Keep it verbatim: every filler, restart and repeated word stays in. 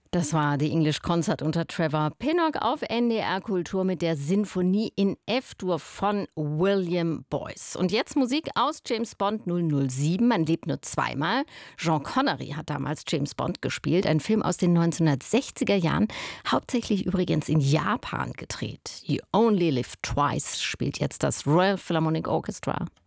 Das war die English Concert unter Trevor Pinnock auf N D R Kultur mit der Sinfonie in F-Dur von William Boyce. Und jetzt Musik aus James Bond null null sieben. Man lebt nur zweimal. Sean Connery hat damals James Bond gespielt. Ein Film aus den neunzehnhundertsechziger Jahren. Hauptsächlich übrigens in Japan gedreht. You Only Live Twice spielt jetzt das Royal Philharmonic Orchestra.